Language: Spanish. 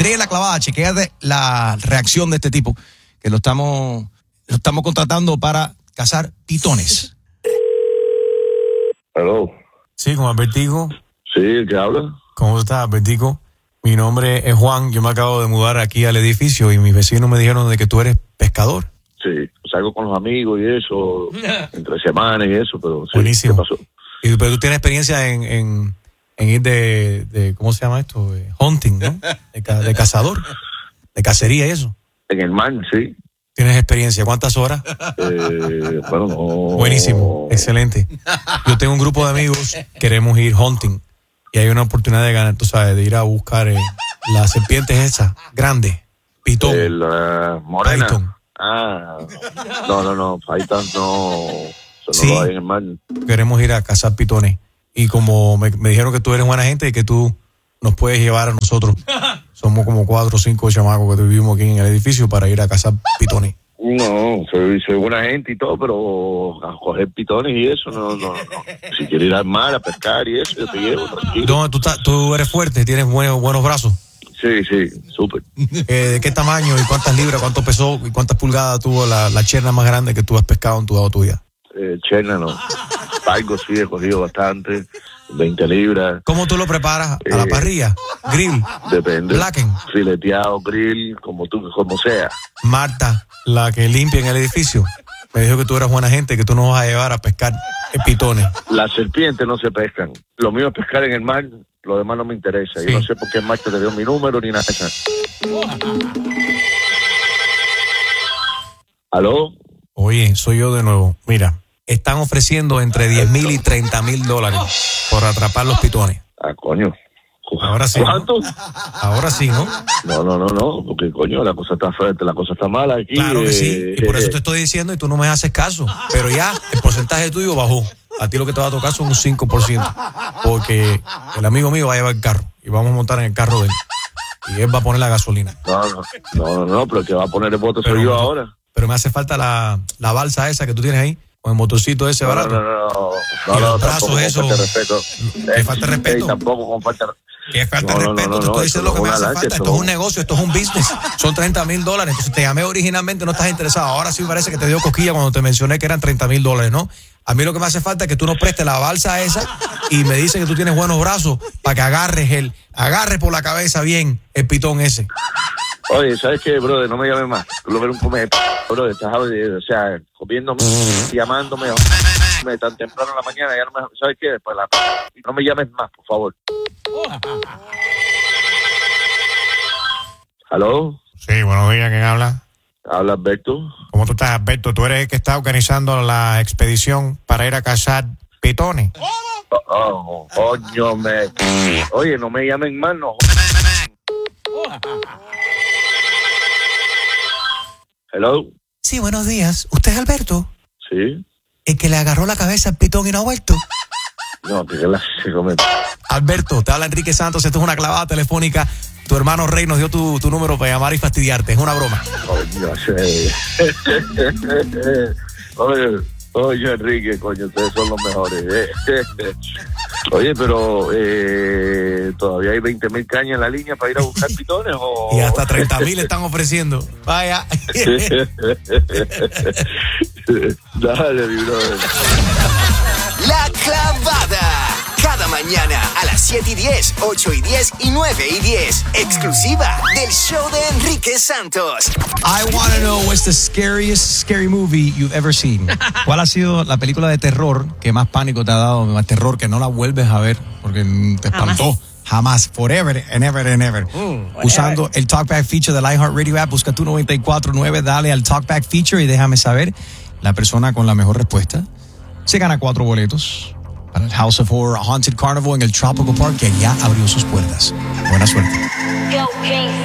en la clavada, chequéate la reacción de este tipo, que lo estamos contratando para cazar pitones. Hello. Sí, con Albertico. Sí, ¿el que habla? ¿Cómo estás, Albertico? Mi nombre es Juan, yo me acabo de mudar aquí al edificio y mis vecinos me dijeron de que tú eres pescador. Sí, salgo con los amigos y eso, entre semanas y eso, pero sí. Buenísimo. ¿Qué pasó? Pero tú tienes experiencia en ir de ¿cómo se llama esto? Hunting, ¿no? De cazador, de cacería y eso. En el mar, sí. ¿Tienes experiencia? ¿Cuántas horas? Bueno, no. Buenísimo, excelente. Yo tengo un grupo de amigos, queremos ir hunting y hay una oportunidad de ganar, tú sabes, de ir a buscar la serpiente esa, grande, pitón. La morena. Python. No, Python no. Eso Sí. no lo hay en el mar. Queremos ir a cazar pitones. Y como me dijeron que tú eres buena gente y que tú nos puedes llevar a nosotros. Somos como 4 o 5 chamacos que vivimos aquí en el edificio para ir a cazar pitones. No, soy buena gente y todo, pero a coger pitones y eso, no. Si quieres ir al mar a pescar y eso, yo te llevo, tranquilo. ¿Dónde tú eres fuerte? ¿Tienes buenos brazos? Sí, súper. ¿De qué tamaño y cuántas libras, cuánto pesó y cuántas pulgadas tuvo la cherna más grande que tú has pescado en tu lado tuya? Cherna no. Algo sí, he cogido bastante, 20 libras. ¿Cómo tú lo preparas? ¿A la parrilla? ¿Grill? Depende. ¿Blacken? Fileteado, grill, como sea. Marta, la que limpia en el edificio, me dijo que tú eras buena gente, que tú nos vas a llevar a pescar pitones. Las serpientes no se pescan. Lo mío es pescar en el mar, lo demás no me interesa. Sí. Yo no sé por qué el mar te dio mi número ni nada de eso. ¿Aló? Oye, soy yo de nuevo. Mira, están ofreciendo entre $10,000 y $30,000 por atrapar los pitones. Coño. Ahora sí. ¿Cuánto? Ahora sí, ¿no? No, porque coño, la cosa está fuerte, la cosa está mala aquí. Claro que sí, y por eso te estoy diciendo y tú no me haces caso. Pero ya, el porcentaje tuyo bajó. A ti lo que te va a tocar son un 5%. Porque el amigo mío va a llevar el carro y vamos a montar en el carro de él. Y él va a poner la gasolina. No, pero el que va a poner el voto soy yo ahora. Pero me hace falta la balsa esa que tú tienes ahí, con el motorcito ese barato. No, los tampoco brazos, eso. con falta de respeto. ¿Qué falta de respeto? Tampoco con falta de respeto. ¿Qué falta de respeto? Te estoy diciendo lo que me hace falta. Esto es un negocio, esto es un business. Son $30,000. Entonces te llamé originalmente, no estás interesado. Ahora sí me parece que te dio cosquilla cuando te mencioné que eran $30,000, ¿no? A mí lo que me hace falta es que tú nos prestes la balsa esa y me dices que tú tienes buenos brazos para que agarres por la cabeza bien el pitón ese. Oye, ¿sabes qué, brother? No me llames más. Tú lo ves un come, brother. Estás, o sea, comiéndome, llamándome tan temprano en la mañana. Ya no me, ¿sabes qué? Pues no me llames más, por favor. ¿Aló? Sí, buenos días, ¿quién habla? Habla Alberto. ¿Cómo tú estás, Alberto? Tú eres el que está organizando la expedición para ir a cazar pitones. Coño, oye, no me llamen más, no. Hello. Sí, buenos días. ¿Usted es Alberto? Sí. ¿El que le agarró la cabeza al pitón y no ha vuelto? No, que se come. Alberto, te habla Enrique Santos. Esto es una clavada telefónica. Tu hermano Rey nos dio tu número para llamar y fastidiarte. Es una broma. Oye, Enrique, coño, ustedes son los mejores. Oye, pero ¿todavía hay 20,000 cañas en la línea para ir a buscar pitones? Y hasta 30,000 están ofreciendo. Vaya. Dale, mi brother. La Clavada. Cada mañana a las 7:10, 8:10 y 9:10. Exclusiva del show de Enrique Santos. I want to know what's the scary movie you've ever seen. ¿Cuál ha sido la película de terror que más pánico te ha dado, más terror que no la vuelves a ver porque te espantó? Jamás, forever and ever and ever. Usando el Talkback Feature del iHeartRadio app, busca tu 94.9, dale al Talkback Feature y déjame saber la persona con la mejor respuesta. Se gana 4 boletos para el House of Horror Haunted Carnival en el Tropical Park, que ya abrió sus puertas. Buena suerte. Go King